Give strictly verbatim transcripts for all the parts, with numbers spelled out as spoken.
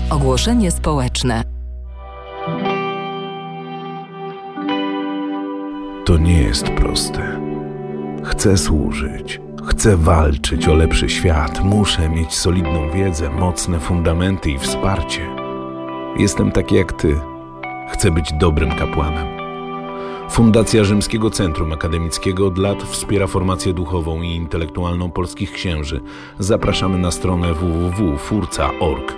Ogłoszenie społeczne. To nie jest proste. Chcę służyć, chcę walczyć o lepszy świat, muszę mieć solidną wiedzę, mocne fundamenty i wsparcie. Jestem taki jak ty. Chcę być dobrym kapłanem. Fundacja Rzymskiego Centrum Akademickiego od lat wspiera formację duchową i intelektualną polskich księży. Zapraszamy na stronę w w w kropka furca kropka org.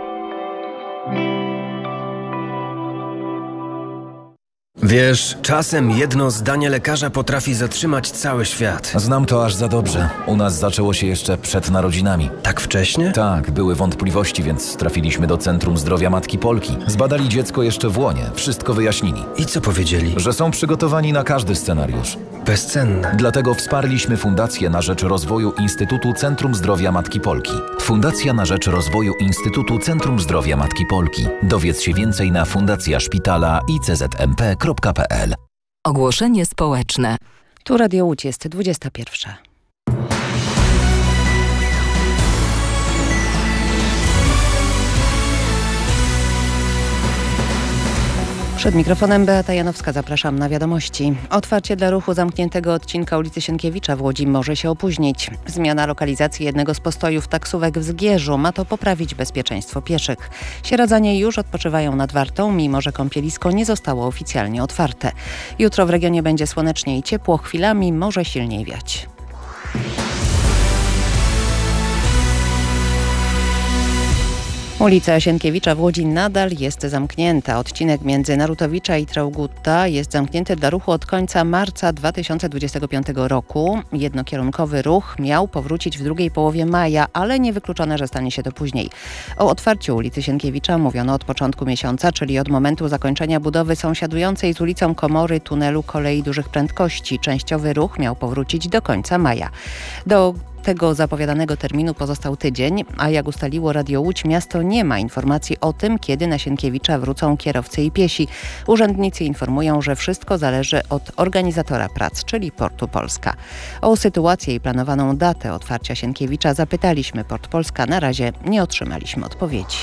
Wiesz, czasem jedno zdanie lekarza potrafi zatrzymać cały świat. Znam to aż za dobrze. U nas zaczęło się jeszcze przed narodzinami. Tak wcześnie? Tak, były wątpliwości, więc trafiliśmy do Centrum Zdrowia Matki Polki. Zbadali dziecko jeszcze w łonie, wszystko wyjaśnili. I co powiedzieli? Że są przygotowani na każdy scenariusz. Bezcenne. Dlatego wsparliśmy Fundację na rzecz rozwoju Instytutu Centrum Zdrowia Matki Polki. Fundacja na rzecz rozwoju Instytutu Centrum Zdrowia Matki Polki. Dowiedz się więcej na fundacja szpitala i c z m p kropka p l. Ogłoszenie społeczne. Tu Radio Łódź, jest dwudziesta pierwsza. Przed mikrofonem Beata Janowska, zapraszam na wiadomości. Otwarcie dla ruchu zamkniętego odcinka ulicy Sienkiewicza w Łodzi może się opóźnić. Zmiana lokalizacji jednego z postojów taksówek w Zgierzu ma to poprawić bezpieczeństwo pieszych. Sieradzanie już odpoczywają nad Wartą, mimo że kąpielisko nie zostało oficjalnie otwarte. Jutro w regionie będzie słonecznie i ciepło, chwilami może silniej wiać. Ulica Sienkiewicza w Łodzi nadal jest zamknięta. Odcinek między Narutowicza i Traugutta jest zamknięty dla ruchu od końca marca dwa tysiące dwudziestego piątego roku. Jednokierunkowy ruch miał powrócić w drugiej połowie maja, ale niewykluczone, że stanie się to później. O otwarciu ulicy Sienkiewicza mówiono od początku miesiąca, czyli od momentu zakończenia budowy sąsiadującej z ulicą Komory tunelu kolei dużych prędkości. Częściowy ruch miał powrócić do końca maja. Do tego zapowiadanego terminu pozostał tydzień, a jak ustaliło Radio Łódź, miasto nie ma informacji o tym, kiedy na Sienkiewicza wrócą kierowcy i piesi. Urzędnicy informują, że wszystko zależy od organizatora prac, czyli Portu Polska. O sytuację i planowaną datę otwarcia Sienkiewicza zapytaliśmy Port Polska. Na razie nie otrzymaliśmy odpowiedzi.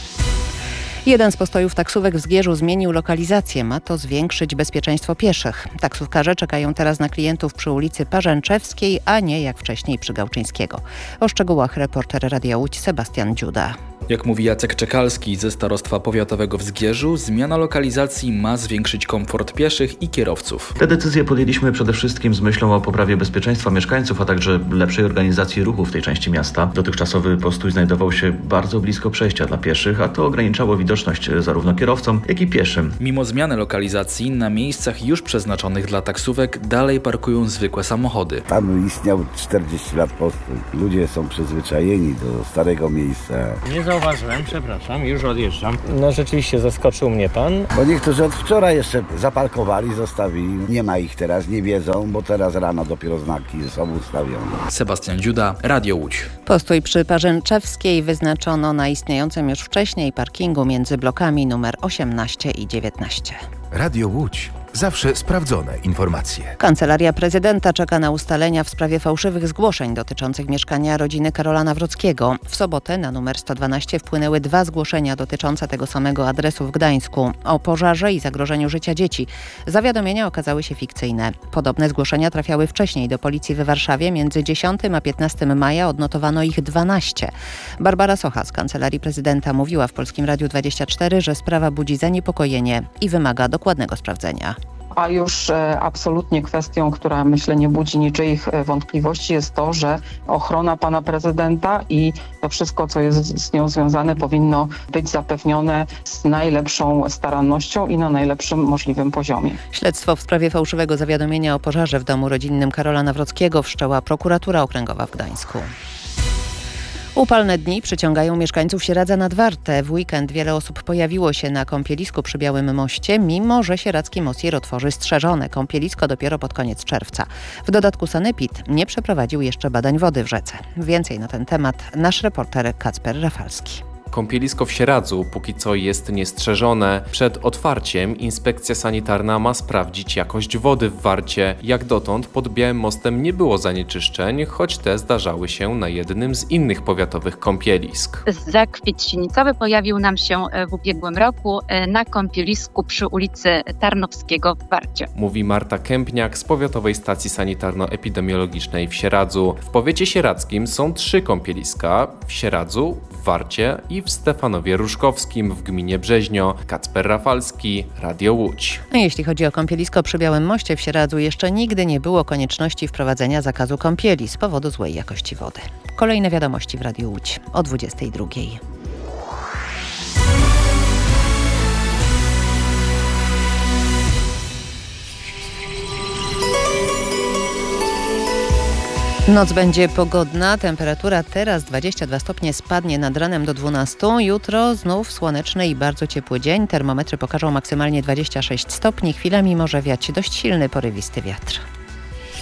Jeden z postojów taksówek w Zgierzu zmienił lokalizację. Ma to zwiększyć bezpieczeństwo pieszych. Taksówkarze czekają teraz na klientów przy ulicy Parzęczewskiej, a nie jak wcześniej przy Gałczyńskiego. O szczegółach reporter Radia Łódź Sebastian Dziuda. Jak mówi Jacek Czekalski ze Starostwa Powiatowego w Zgierzu, zmiana lokalizacji ma zwiększyć komfort pieszych i kierowców. Te decyzje podjęliśmy przede wszystkim z myślą o poprawie bezpieczeństwa mieszkańców, a także lepszej organizacji ruchu w tej części miasta. Dotychczasowy postój znajdował się bardzo blisko przejścia dla pieszych, a to ograniczało widoczność zarówno kierowcom, jak i pieszym. Mimo zmiany lokalizacji, na miejscach już przeznaczonych dla taksówek dalej parkują zwykłe samochody. Tam istniał czterdzieści lat postój. Ludzie są przyzwyczajeni do starego miejsca. Nie zauważyłem, przepraszam, już odjeżdżam. No rzeczywiście zaskoczył mnie pan. Bo niektórzy od wczoraj jeszcze zaparkowali, zostawili. Nie ma ich teraz, nie wiedzą, bo teraz rano dopiero znaki są ustawione. Sebastian Dziuda, Radio Łódź. Postój przy Parzęczewskiej wyznaczono na istniejącym już wcześniej parkingu między blokami numer osiemnaście i dziewiętnaście. Radio Łódź. Zawsze sprawdzone informacje. Kancelaria Prezydenta czeka na ustalenia w sprawie fałszywych zgłoszeń dotyczących mieszkania rodziny Karola Nawrockiego. W sobotę na numer sto dwanaście wpłynęły dwa zgłoszenia dotyczące tego samego adresu w Gdańsku. O pożarze i zagrożeniu życia dzieci. Zawiadomienia okazały się fikcyjne. Podobne zgłoszenia trafiały wcześniej do policji w Warszawie. Między dziesiątego a piętnastego maja odnotowano ich dwanaście. Barbara Socha z Kancelarii Prezydenta mówiła w Polskim Radiu dwadzieścia cztery, że sprawa budzi zaniepokojenie i wymaga dokładnego sprawdzenia. A już e, absolutnie kwestią, która myślę nie budzi niczyich e, wątpliwości, jest to, że ochrona pana prezydenta i to wszystko, co jest z, z nią związane, powinno być zapewnione z najlepszą starannością i na najlepszym możliwym poziomie. Śledztwo w sprawie fałszywego zawiadomienia o pożarze w domu rodzinnym Karola Nawrockiego wszczęła prokuratura okręgowa w Gdańsku. Upalne dni przyciągają mieszkańców Sieradza nad Wartę. W weekend wiele osób pojawiło się na kąpielisku przy Białym Moście, mimo że sieradzki Mosir otworzy strzeżone kąpielisko dopiero pod koniec czerwca. W dodatku Sanepid nie przeprowadził jeszcze badań wody w rzece. Więcej na ten temat nasz reporter Kacper Rafalski. Kąpielisko w Sieradzu póki co jest niestrzeżone. Przed otwarciem inspekcja sanitarna ma sprawdzić jakość wody w Warcie. Jak dotąd pod Białym Mostem nie było zanieczyszczeń, choć te zdarzały się na jednym z innych powiatowych kąpielisk. Zakwit silnicowy pojawił nam się w ubiegłym roku na kąpielisku przy ulicy Tarnowskiego w Warcie. Mówi Marta Kępniak z Powiatowej Stacji Sanitarno-Epidemiologicznej w Sieradzu. W powiecie sieradzkim są trzy kąpieliska: w Sieradzu, w Warcie i w Stefanowie Różkowskim w gminie Brzeźnio. Kacper Rafalski, Radio Łódź. A jeśli chodzi o kąpielisko przy Białym Moście w Sieradzu, jeszcze nigdy nie było konieczności wprowadzenia zakazu kąpieli z powodu złej jakości wody. Kolejne wiadomości w Radiu Łódź o dwudziestej drugiej. Noc będzie pogodna, temperatura teraz dwadzieścia dwa stopnie, spadnie nad ranem do dwunastu. Jutro znów słoneczny i bardzo ciepły dzień. Termometry pokażą maksymalnie dwadzieścia sześć stopni, chwilami może wiać dość silny, porywisty wiatr.